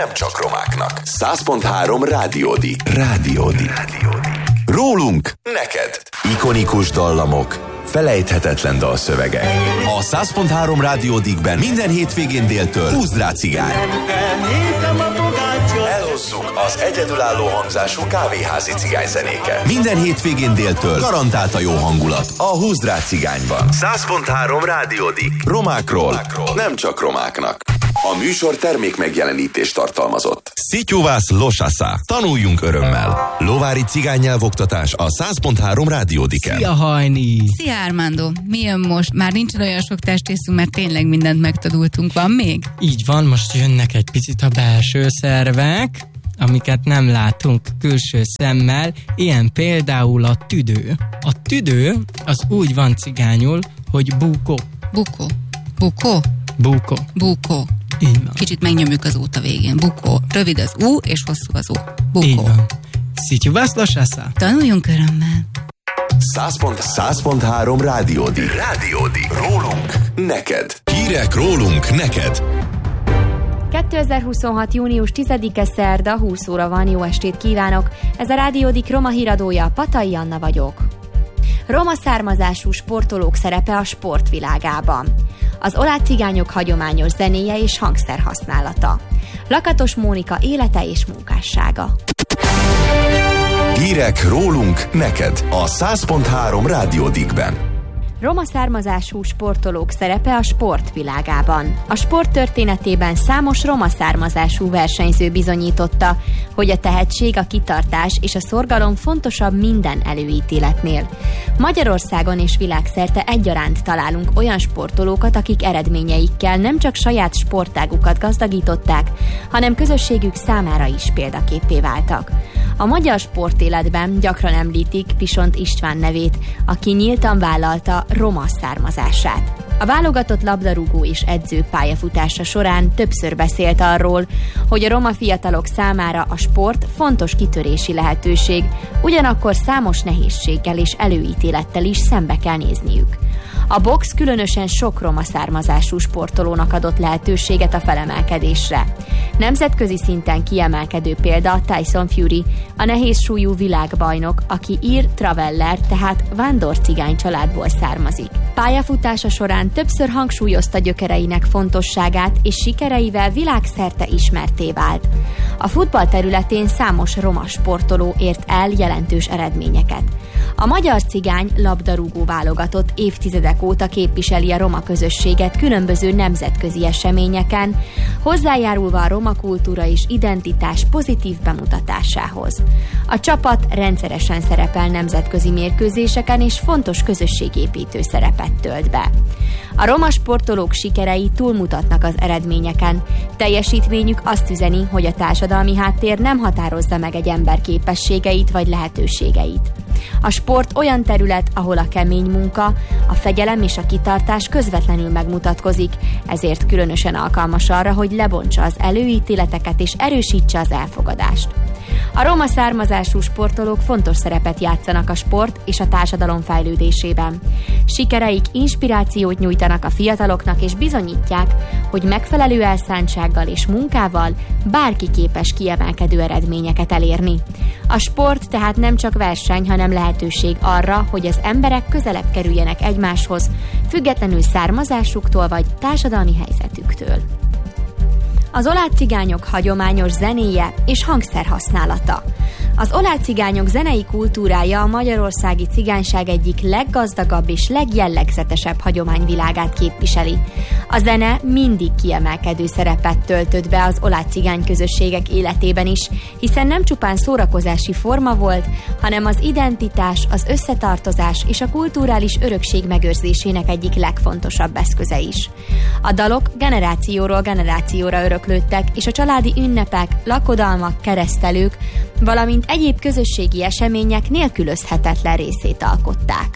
nem csak romáknak. 100.3 Rádiódi. Rádiódi. Rólunk neked. Ikonikus dallamok, felejthetetlen dalszövegek. A 100.3 Rádiódikben minden hétvégén déltől húzd rá cigány. Elhozzuk az egyedülálló hangzású kávéházi cigányzenéket. Minden hétvégén déltől garantált a jó hangulat a húzd rá cigányban. 100.3 Rádiódik. Romákról, nem csak romáknak. A műsor termék megjelenítést tartalmazott. Szityuvász Losasza. Tanuljunk örömmel. Lovári cigánynyelvoktatás a 100.3 Rádiódiken. Szia, Hajni! Szia, Armando! Mi jön most? Már nincs olyan sok testészünk, mert tényleg mindent megtanultunk. Van még? Így van, most jönnek egy picit a belső szervek, amiket nem látunk külső szemmel, ilyen például a tüdő. A tüdő az úgy van cigányul, hogy búkó. Bukó. Bukó? Búkó. Bukó. Így van. Kicsit megnyomjuk az út a végén. Bukó. Rövid az U, és hosszú az U. Bukó. Így van. Szityuvász Losasza. Tanuljunk örömmel. 100.3 Rádiódi. Rádiódi. Rólunk neked. Hírek rólunk neked. 2026. június 10-e szerda, 20 óra van, jó estét kívánok! Ez a Rádiódik roma híradója, Patai Anna vagyok. Roma származású sportolók szerepe a sportvilágában. Az oláh cigányok hagyományos zenéje és hangszerhasználata. Lakatos Mónika élete és munkássága. Hírek rólunk neked a 100.3 Rádiódikben. Roma származású sportolók szerepe a sportvilágában. A sport történetében számos roma származású versenyző bizonyította, hogy a tehetség, a kitartás és a szorgalom fontosabb minden előítéletnél. Magyarországon és világszerte egyaránt találunk olyan sportolókat, akik eredményeikkel nem csak saját sportágukat gazdagították, hanem közösségük számára is példaképpé váltak. A magyar sportéletben gyakran említik Pisont István nevét, aki nyíltan vállalta roma származását. A válogatott labdarúgó és edző pályafutása során többször beszélt arról, hogy a roma fiatalok számára a sport fontos kitörési lehetőség, ugyanakkor számos nehézséggel és előítélettel is szembe kell nézniük. A box különösen sok roma származású sportolónak adott lehetőséget a felemelkedésre. Nemzetközi szinten kiemelkedő példa Tyson Fury, a nehézsúlyú világbajnok, aki ír traveller, tehát vándorcigány családból származik. Pályafutása során többször hangsúlyozta gyökereinek fontosságát, és sikereivel világszerte ismertté vált. A futball területén számos roma sportoló ért el jelentős eredményeket. A magyar cigány labdarúgó válogatott évtizedek óta képviseli a roma közösséget különböző nemzetközi eseményeken, hozzájárulva a roma kultúra és identitás pozitív bemutatásához. A csapat rendszeresen szerepel nemzetközi mérkőzéseken és fontos közösségépítő szerepet tölt be. A roma sportolók sikerei túlmutatnak az eredményeken. Teljesítményük azt üzeni, hogy a társadalmi háttér nem határozza meg egy ember képességeit vagy lehetőségeit. A sport olyan terület, ahol a kemény munka, a fegyelem és a kitartás közvetlenül megmutatkozik, ezért különösen alkalmas arra, hogy lebontsa az előítéleteket és erősítse az elfogadást. A roma származású sportolók fontos szerepet játszanak a sport és a társadalom fejlődésében. Sikereik inspirációt nyújtanak a fiataloknak és bizonyítják, hogy megfelelő elszántsággal és munkával bárki képes kiemelkedő eredményeket elérni. A sport tehát nem csak verseny, hanem lehetőség arra, hogy az emberek közelebb kerüljenek egymáshoz, függetlenül származásuktól vagy társadalmi helyzetüktől. Az oláh cigányok hagyományos zenéje és hangszerhasználata. Az oláh cigányok zenei kultúrája a magyarországi cigányság egyik leggazdagabb és legjellegzetesebb hagyományvilágát képviseli. A zene mindig kiemelkedő szerepet töltött be az oláh cigány közösségek életében is, hiszen nem csupán szórakozási forma volt, hanem az identitás, az összetartozás és a kulturális örökség megőrzésének egyik legfontosabb eszköze is. A dalok generációról generációra öröklődtek, és a családi ünnepek, lakodalmak, keresztelők, valamint egyéb közösségi események nélkülözhetetlen részét alkották.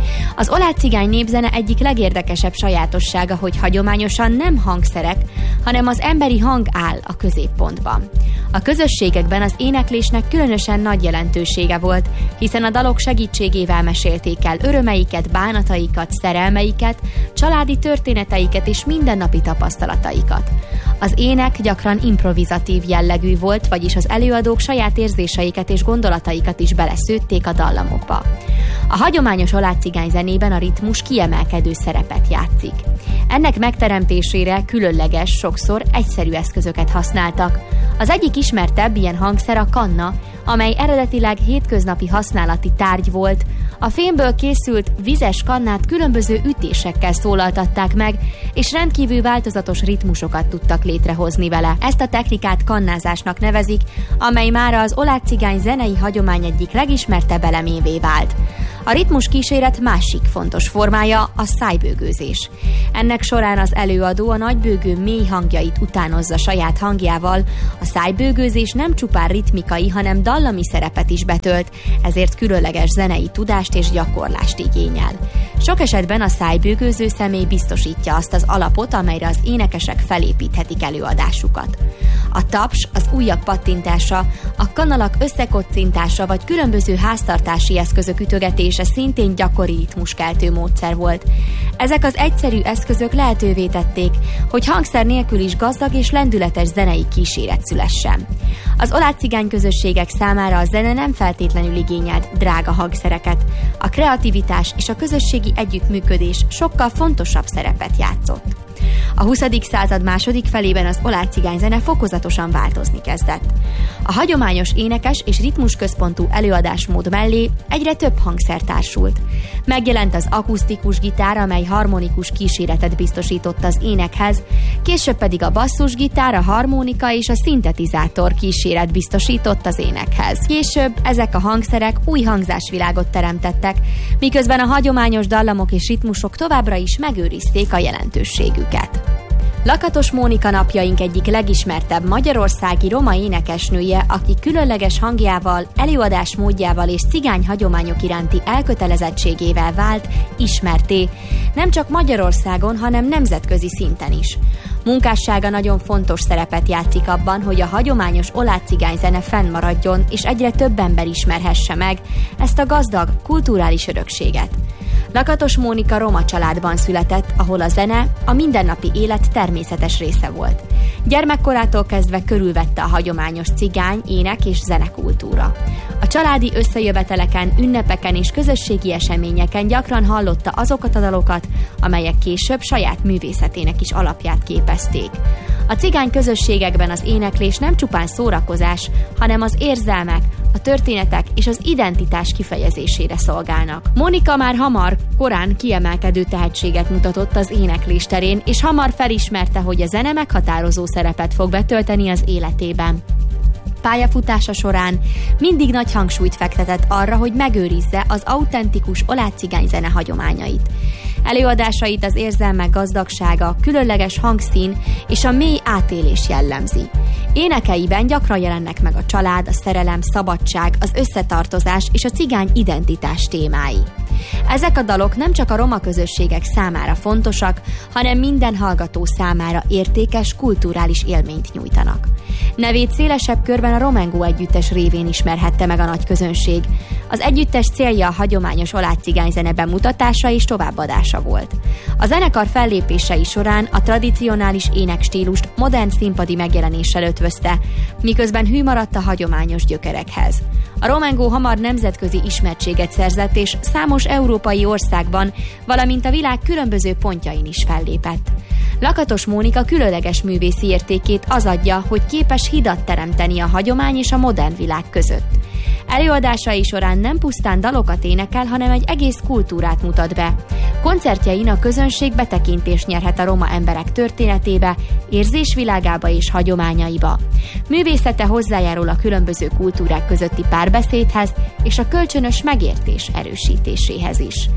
Az oláh-cigány népzene egyik legérdekesebb sajátossága, hogy hagyományosan nem hangszerek, hanem az emberi hang áll a középpontban. A közösségekben az éneklésnek különösen nagy jelentősége volt, hiszen a dalok segítségével mesélték el örömeiket, bánataikat, szerelmeiket, családi történeteiket és mindennapi tapasztalataikat. Az ének gyakran improvizatív jellegű volt, vagyis az előadók saját érzéseiket és gondolataikat is beleszőtték a dallamokba. A hagyományos oláh-cigány zenében a ritmus kiemelkedő szerepet játszik. Ennek megteremtésére különleges, sokszor egyszerű eszközöket használtak. Az egyik ismertebb ilyen hangszer a kanna, amely eredetileg hétköznapi használati tárgy volt. A fémből készült vizes kannát különböző ütésekkel szólaltatták meg, és rendkívül változatos ritmusokat tudtak létrehozni vele. Ezt a technikát kannázásnak nevezik, amely mára az oláh-cigány zenei hagyomány egyik legismertebb elemévé vált. A ritmus kíséret másik fontos formája a szájbőgőzés. Ennek során az előadó a nagybőgő mély hangjait utánozza saját hangjával. A szájbőgőzés nem csupán ritmikai, hanem dallami szerepet is betölt, ezért különleges zenei tudást és gyakorlást igényel. Sok esetben a szájbőgőző személy biztosítja azt az alapot, amelyre az énekesek felépíthetik előadásukat. A taps, az ujjak pattintása, a kanalak összekoccintása vagy különböző háztartási eszközök ütögetése szintén gyakori ritmuskeltő módszer volt. Ezek az egyszerű eszközök lehetővé tették, hogy hangszer nélkül is gazdag és lendületes zenei kíséret szülessen. Az oláh-cigány közösségek számára a zene nem feltétlenül igényelt drága hangszereket. A kreativitás és a közösségi együttműködés sokkal fontosabb szerepet játszott. A 20. század második felében az oláh-cigány zene fokozatosan változni kezdett. A hagyományos énekes és ritmusközpontú előadásmód mellé egyre több hangszer társult. Megjelent az akusztikus gitár, amely harmonikus kíséretet biztosított az énekhez, később pedig a basszusgitár, a harmonika és a szintetizátor kíséret biztosított az énekhez. Később ezek a hangszerek új hangzásvilágot teremtettek, miközben a hagyományos dallamok és ritmusok továbbra is megőrizték a jelentőségüket. Lakatos Mónika napjaink egyik legismertebb magyarországi roma énekesnője, aki különleges hangjával, előadásmódjával és cigány hagyományok iránti elkötelezettségével vált ismertté, nem csak Magyarországon, hanem nemzetközi szinten is. Munkássága nagyon fontos szerepet játszik abban, hogy a hagyományos oláh-cigány zene fennmaradjon, és egyre több ember ismerhesse meg ezt a gazdag, kulturális örökséget. Lakatos Mónika roma családban született, ahol a zene a mindennapi élet természetes része volt. Gyermekkorától kezdve körülvette a hagyományos cigány, ének és zenekultúra. A családi összejöveteleken, ünnepeken és közösségi eseményeken gyakran hallotta azokat a dalokat, amelyek később saját művészetének is alapját képezték. A cigány közösségekben az éneklés nem csupán szórakozás, hanem az érzelmek, a történetek és az identitás kifejezésére szolgálnak. Mónika már korán kiemelkedő tehetséget mutatott az éneklés terén, és hamar felismerte, hogy a zene meghatározó szerepet fog betölteni az életében. Pályafutása során mindig nagy hangsúlyt fektetett arra, hogy megőrizze az autentikus oláh-cigány zene hagyományait. Előadásait az érzelmek gazdagsága, különleges hangszín és a mély átélés jellemzi. Énekeiben gyakran jelennek meg a család, a szerelem, szabadság, az összetartozás és a cigány identitás témái. Ezek a dalok nem csak a roma közösségek számára fontosak, hanem minden hallgató számára értékes kulturális élményt nyújtanak. Nevét szélesebb körben a Romengo együttes révén ismerhette meg a nagy közönség. Az együttes célja a hagyományos oláh-cigány zene bemutatása és továbbadása volt. A zenekar fellépései során a tradicionális énekstílust modern színpadi megjelenéssel ötvözte, miközben hű maradt a hagyományos gyökerekhez. A Romengo hamar nemzetközi ismertséget szerzett, és számos európai országban, valamint a világ különböző pontjain is fellépett. Lakatos Mónika különleges művészi értékét az adja, hogy képes hidat teremteni a hagyomány és a modern világ között. Előadásai során nem pusztán dalokat énekel, hanem egy egész kultúrát mutat be. Koncertjein a közönség betekintést nyerhet a roma emberek történetébe, érzésvilágába és hagyományaiba. Művészete hozzájárul a különböző kultúrák közötti párbeszédhez és a kölcsönös megértés erősítéséhez is.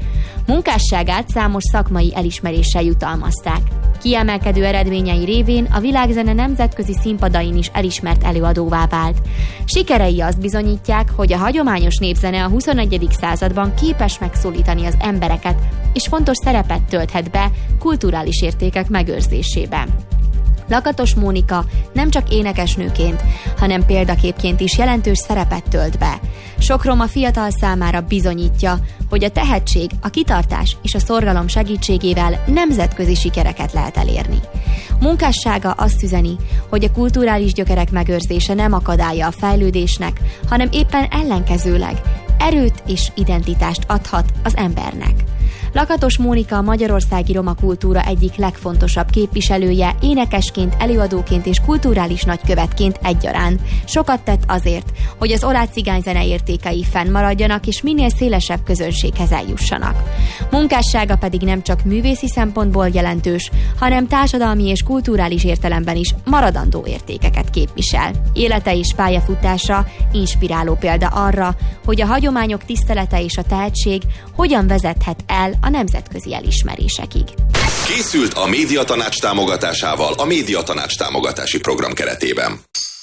Munkásságát számos szakmai elismeréssel jutalmazták. Kiemelkedő eredményei révén a világzene nemzetközi színpadain is elismert előadóvá vált. Sikerei azt bizonyítják, hogy a hagyományos népzene a 21. században képes megszólítani az embereket, és fontos szerepet tölthet be kulturális értékek megőrzésében. Lakatos Mónika nem csak énekesnőként, hanem példaképként is jelentős szerepet tölt be. Sok roma fiatal számára bizonyítja, hogy a tehetség, a kitartás és a szorgalom segítségével nemzetközi sikereket lehet elérni. Munkássága azt üzeni, hogy a kulturális gyökerek megőrzése nem akadálya a fejlődésnek, hanem éppen ellenkezőleg erőt és identitást adhat az embernek. Lakatos Mónika a magyarországi roma kultúra egyik legfontosabb képviselője, énekesként, előadóként és kulturális nagykövetként egyaránt. Sokat tett azért, hogy az oláh cigányzene értékei fennmaradjanak és minél szélesebb közönséghez eljussanak. Munkássága pedig nem csak művészi szempontból jelentős, hanem társadalmi és kulturális értelemben is maradandó értékeket képvisel. Élete és pályafutása inspiráló példa arra, hogy a hagyományok tisztelete és a tehetség hogyan vezethet el a nemzetközi elismerésekig. Készült a Médiatanács támogatásával a Médiatanács támogatási program keretében.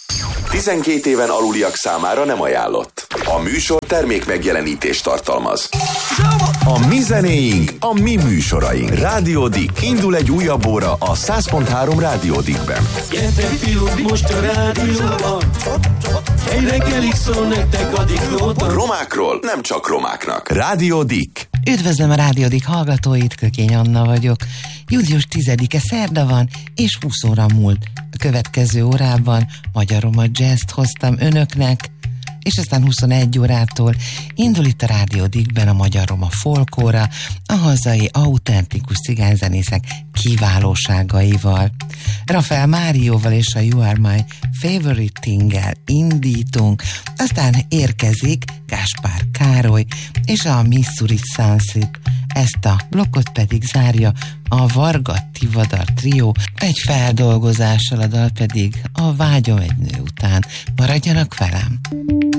12 éven aluliak számára nem ajánlott. A műsor termék megjelenítést tartalmaz. A mi zenéink, a mi műsoraink. Rádió Dick. Indul egy újabb óra a 100.3 Rádió Dickben. Gyertek fiúk, most a rádióban. Egy reggelig szól nektek a Diklóban. Romákról nem csak romáknak. Rádió Dick. Üdvözlöm a Rádió Dick hallgatóit, Kökény Anna vagyok. Július 10-e szerda van, és 20 óra múlt. A következő órában magyar-roma jazzt hoztam önöknek, és aztán 21 órától indul itt a Rádió Dickben a magyar-roma folkóra, a hazai autentikus cigányzenészek kiválóságaival. Rafael Márióval és a You Are My Favorite Thing-el indítunk, aztán érkezik Gáspár Károly és a Missouri Sunset. Ezt a blokkot pedig zárja a Varga Tivadar trió, egy feldolgozással, a dal pedig a Vágyom egy nő után. Maradjanak velem!